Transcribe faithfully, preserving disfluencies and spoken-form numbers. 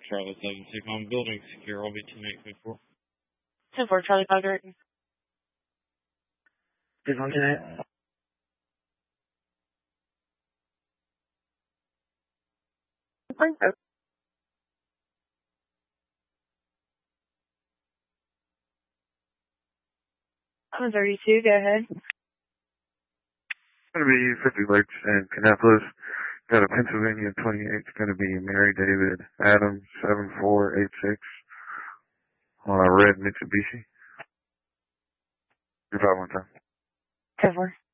Charlie seven two. I'm building secure. I'll be ten eight fifty four. ten four, Charlie five direct. Just on tonight. I'm thirty-two, go ahead. It's going to be fifty Lakes and Kannapolis. Got a Pennsylvania twenty-eight. It's going to be Mary David Adams seven four eight six on a red Mitsubishi. Give that one time. ten four.